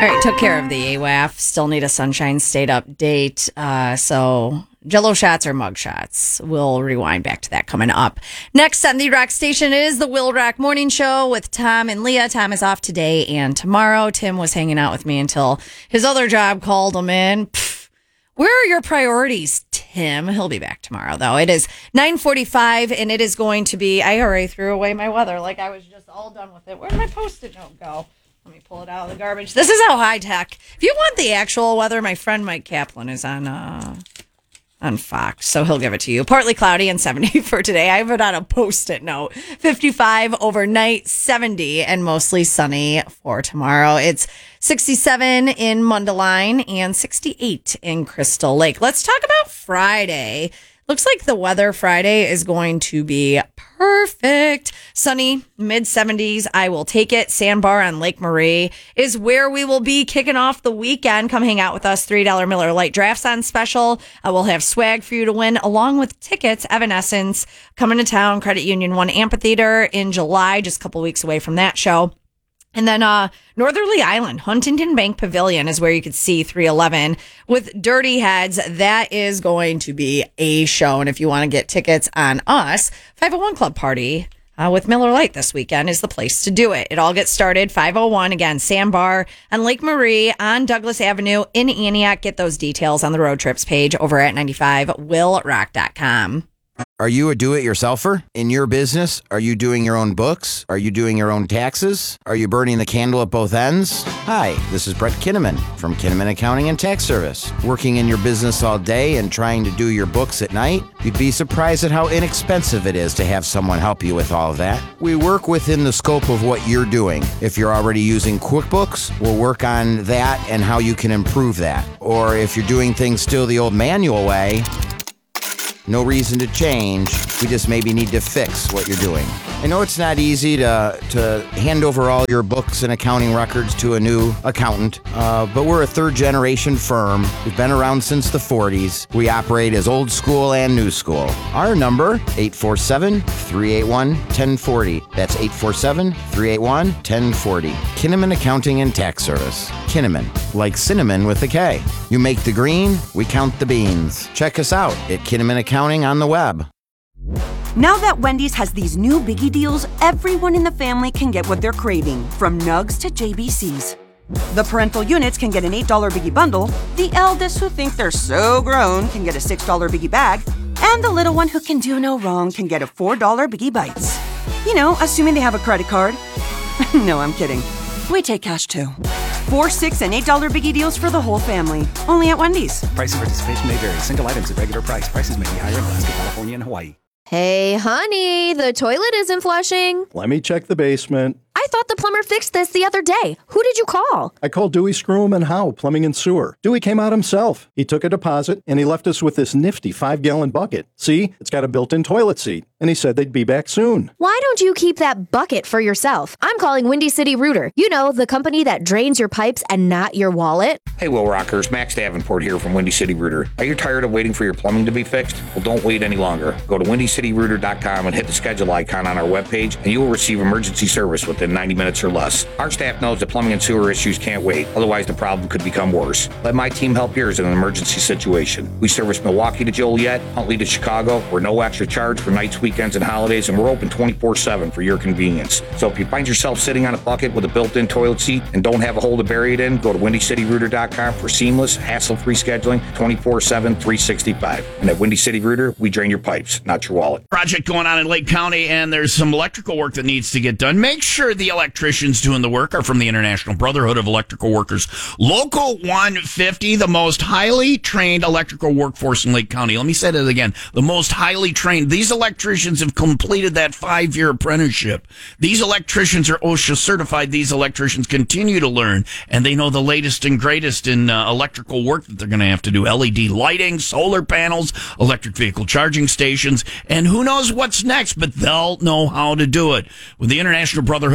All right, took care of the AWAF. Still need a Sunshine State update. So Jell-O shots or mug shots. We'll rewind back to that coming up. Next on the Rock Station is the Will Rock Morning Show with Tom and Leah. Tom is off today and tomorrow. Tim was hanging out with me until his other job called him in. Where are your priorities, Tim? He'll be back tomorrow, though. It is 9:45, and it is going to be... I already threw away my weather. Like, I was just all done with it. Where did my Post-it note go? Let me pull it out of the garbage. This is how high-tech. If you want the actual weather, my friend Mike Kaplan is on Fox, so he'll give it to you. Partly cloudy and 70 for today. I have it on a Post-it note. 55 overnight, 70, and mostly sunny for tomorrow. It's 67 in Mundelein and 68 in Crystal Lake. Let's talk about Friday. Looks like the weather Friday is going to be perfect. Sunny, mid-70s. I will take it. Sandbar on Lake Marie is where we will be kicking off the weekend. Come hang out with us. $3 Miller Lite drafts on special. We'll have swag for you to win along with tickets. Evanescence coming to town. Credit Union 1 Amphitheater in July, just a couple weeks away from that show. And then Northerly Island, Huntington Bank Pavilion is where you could see 311 with Dirty Heads. That is going to be a show. And if you want to get tickets on us, 501 Club Party with Miller Lite this weekend is the place to do it. It all gets started 501, again, Sandbar on Lake Marie on Douglas Avenue in Antioch. Get those details on the road trips page over at 95willrock.com. Are you a do-it-yourselfer? In your business, are you doing your own books? Are you doing your own taxes? Are you burning the candle at both ends? Hi, this is Brett Kinnaman from Kinnaman Accounting and Tax Service. Working in your business all day and trying to do your books at night? You'd be surprised at how inexpensive it is to have someone help you with all of that. We work within the scope of what you're doing. If you're already using QuickBooks, we'll work on that and how you can improve that. Or if you're doing things still the old manual way, no reason to change. We just maybe need to fix what you're doing. I know it's not easy to hand over all your books and accounting records to a new accountant, but we're a third-generation firm. We've been around since the 40s. We operate as old school and new school. Our number, 847-381-1040. That's 847-381-1040. Kinnaman Accounting and Tax Service. Kinnaman, like cinnamon with a K. You make the green, we count the beans. Check us out at Kinnaman Accounting on the web. Now that Wendy's has these new biggie deals, everyone in the family can get what they're craving, from nugs to JBCs. The parental units can get an $8 biggie bundle, the eldest who think they're so grown can get a $6 biggie bag, and the little one who can do no wrong can get a $4 biggie bites. You know, assuming they have a credit card. No, I'm kidding. We take cash too. 4, 6, and $8 biggie deals for the whole family. Only at Wendy's. Price and participation may vary. Single items at regular price. Prices may be higher in Alaska, California, and Hawaii. Hey, honey, the toilet isn't flushing. Let me check the basement. I thought the plumber fixed this the other day. Who did you call? I called Dewey Scrum and Howe, Plumbing and Sewer. Dewey came out himself. He took a deposit, and he left us with this nifty 5-gallon bucket. See, it's got a built-in toilet seat, and he said they'd be back soon. Why don't you keep that bucket for yourself? I'm calling Windy City Rooter. You know, the company that drains your pipes and not your wallet. Hey, Will Rockers, Max Davenport here from Windy City Rooter. Are you tired of waiting for your plumbing to be fixed? Well, don't wait any longer. Go to windycityrooter.com and hit the schedule icon on our webpage, and you will receive emergency service within 90 minutes or less. Our staff knows that plumbing and sewer issues can't wait. Otherwise, the problem could become worse. Let my team help yours in an emergency situation. We service Milwaukee to Joliet, Huntley to Chicago. We're no extra charge for nights, weekends, and holidays, and we're open 24/7 for your convenience. So if you find yourself sitting on a bucket with a built-in toilet seat and don't have a hole to bury it in, go to windycityrooter.com for seamless, hassle-free scheduling 24/7, 365. And at Windy City Rooter, we drain your pipes, not your wallet. Project going on in Lake County, and there's some electrical work that needs to get done. Make sure the electricians doing the work are from the International Brotherhood of Electrical Workers. Local 150, the most highly trained electrical workforce in Lake County. Let me say that again. The most highly trained. These electricians have completed that 5-year apprenticeship. These electricians are OSHA certified. These electricians continue to learn, and they know the latest and greatest in electrical work that they're going to have to do. LED lighting, solar panels, electric vehicle charging stations, and who knows what's next, but they'll know how to do it. With the International Brotherhood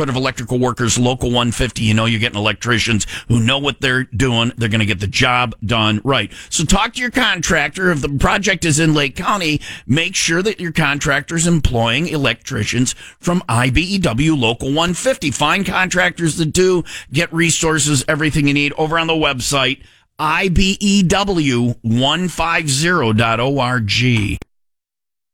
Brotherhood of Electrical Workers, Local 150. You know you're getting electricians who know what they're doing. They're going to get the job done right. So talk to your contractor. If the project is in Lake County, make sure that your contractor is employing electricians from IBEW Local 150. Find contractors that do. Get resources, everything you need over on the website, IBEW150.org.